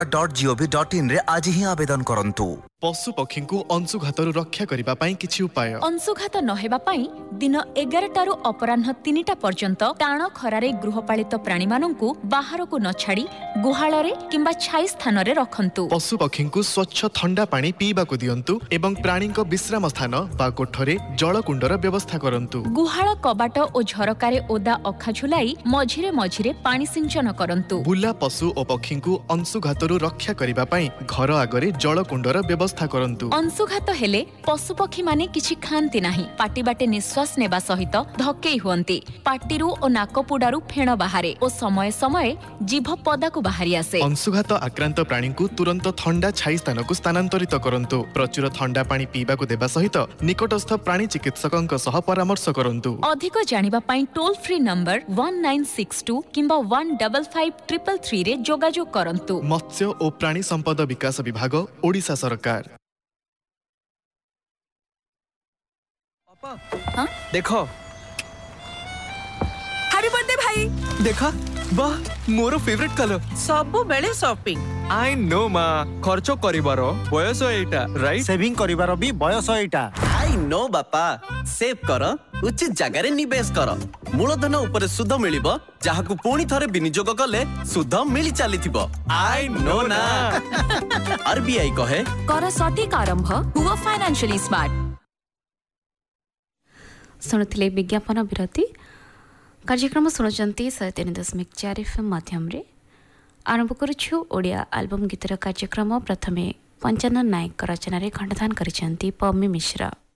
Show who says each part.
Speaker 1: www.gov.in रे आज ही आवेदन करंतु।
Speaker 2: पशु पक्षी को अंशुघातरू रक्षा करिबा पई किछि उपाय।
Speaker 3: अंशुघात नहेबा पई दिन 11 टारु अपराह्न 3टा पर्यंत टाण खरारे गृहपालित प्राणी मानंकु बाहर को न छाड़ी गुहाଳରେ किंबा छाई स्थान रे रखंतु।
Speaker 2: पशु पक्षी को स्वच्छ ठंडा पानी पीबा को दियंतु एवं प्राणी को विश्राम स्थान बा कोठरे जलकुंडर व्यवस्था करंतु।
Speaker 3: गुहाळ कबाट ओ झरकारे ओदा अखा झुलाई मझिरे मझिरे पानी सिंचन करंतु।
Speaker 2: बुला पशु और पक्षी को अंशुघातरू रक्षा करिबा पई घर आगरे जलकुंडर व्यवस्था करंतु।
Speaker 3: अंशुघात हेले पशु पक्षी माने किछि खांती नाही, पाटी बाटे निश्वास नेबा सहित धक्केई हुअंती। पाटीरू ओ नाकपुडारू फेण बाहारे ओ समय समय जीभ पदाकू बाहरी आसे।
Speaker 2: अंशुघात आक्रांत प्राणी को तुरंत ठंडा छाई स्थान को स्थानांतरित करंतु। प्रचुर ठंडा पानी पीबा को देबा सहित निकटस्थ प्राणी चिकित्सकंक सह परामर्श करंतु।
Speaker 3: अधिक जानिबा पई टोल फ्री नंबर 1962 किंबा 155333 रे जोगाजोग करंतु।
Speaker 2: मत्स्य और प्राणी संपद विकास विभाग ओडिशा सरकार।
Speaker 4: हाँ?
Speaker 5: देखो
Speaker 4: हैप्पी बर्थडे भाई।
Speaker 5: देखा वाह मोर फेवरेट कलर
Speaker 4: सबु बेले शॉपिंग।
Speaker 5: आई नो मा खर्च करिबारो बयस एटा राइट
Speaker 6: सेविंग करिबारो भी बयस एटा।
Speaker 7: आई नो बापा सेव कर उचित जगह रे निवेश कर मूलधन ऊपर सुध मिलिबो जहाकू पुणी थरे विनियोग कले सुध मिली चलीथिबो। आई नो ना आरबीआई कहे
Speaker 3: कर सटीक आरंभ हुआ फाइनेंशियली स्मार्ट।
Speaker 8: शुणुले विज्ञापन विरति कार्यक्रम शुणुचंती 103.4 FM माध्यम रे आरंभ करुछु ओडिया एल्बम गीतर कार्यक्रम। प्रथमे पंचानन नायक रचना रे खंडदान करिसेंती पम्मी मिश्रा।